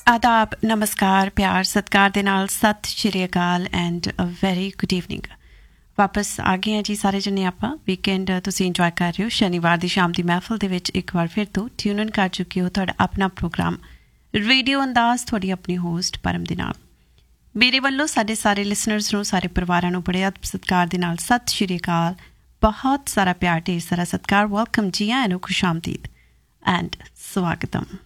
ਆਦਾਬ, ਨਮਸਕਾਰ, ਪਿਆਰ ਸਤਿਕਾਰ ਦੇ ਨਾਲ ਸਤਿ ਸ਼੍ਰੀ ਅਕਾਲ and a very good evening. ਵਾਪਸ ਆ ਗਏ ਹਾਂ ਜੀ ਸਾਰੇ ਜਣੇ ਆਪਾਂ। ਵੀਕਐਂਡ ਤੁਸੀਂ ਇੰਜੋਏ ਕਰ ਰਹੇ ਹੋ। ਸ਼ਨੀਵਾਰ ਦੀ ਸ਼ਾਮ ਦੀ ਮਹਿਫਲ ਦੇ ਵਿੱਚ ਇੱਕ ਵਾਰ ਫਿਰ ਤੋਂ ਟਿਊਨ ਇਨ ਕਰ ਚੁੱਕੇ ਹੋ ਤੁਹਾਡਾ ਆਪਣਾ ਪ੍ਰੋਗਰਾਮ ਰੇਡੀਓ ਅੰਦਾਜ਼, ਤੁਹਾਡੀ ਆਪਣੀ ਹੋਸਟ ਪਰਮ ਦੇ ਨਾਲ। ਮੇਰੇ ਵੱਲੋਂ ਸਾਡੇ ਸਾਰੇ ਲਿਸਨਰਸ ਨੂੰ, ਸਾਰੇ ਪਰਿਵਾਰਾਂ ਨੂੰ ਬੜੇ ਅਦਬ ਸਤਿਕਾਰ ਦੇ ਨਾਲ ਸਤਿ ਸ਼੍ਰੀ ਅਕਾਲ, ਬਹੁਤ ਸਾਰਾ ਪਿਆਰ, ਢੇਰ ਸਾਰਾ ਸਤਿਕਾਰ, ਵੈਲਕਮ, ਜੀ ਆਇਆਂ ਨੂੰ, ਖੁਸ਼ ਆਮਦੀਦ ਐਂਡ ਸਵਾਗਤਮ।